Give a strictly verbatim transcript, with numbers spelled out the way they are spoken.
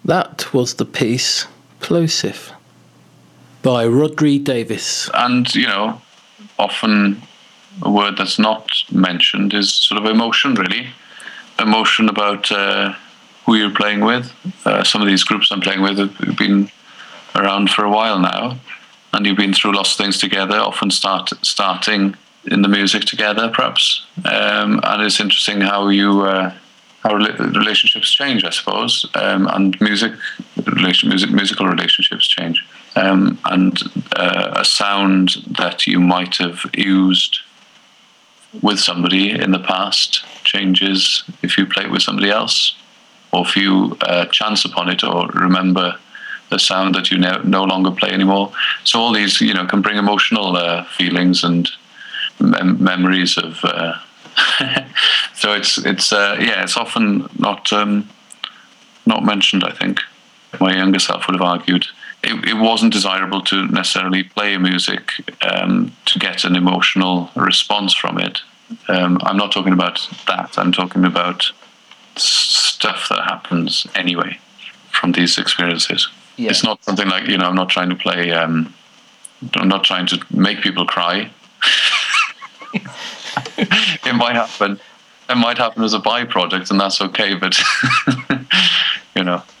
That was the piece Plosive by Rodri Davis. And, you know, often a word that's not mentioned is sort of emotion, really. Emotion about uh, who you're playing with. Uh, some of these groups I'm playing with have been around for a while now, and you've been through lots of things together, often start starting in the music together, perhaps. Um, and it's interesting how you uh, how relationships change, I suppose, um, and music, relation, music, musical relationships change. Um, and uh, a sound that you might have used with somebody in the past changes if you play it with somebody else, or if you uh, chance upon it or remember the sound that you no, no longer play anymore. So all these, you know, can bring emotional uh, feelings and mem- memories of. Uh, so it's it's uh, yeah, it's often not um, not mentioned. I think my younger self would have argued it, it wasn't desirable to necessarily play music um, to get an emotional response from it. Um, I'm not talking about that. I'm talking about stuff that happens anyway from these experiences. Yeah. It's not something like, you know, I'm not trying to play, um, I'm not trying to make people cry. It might happen. It might happen as a byproduct, and that's okay, but, you know.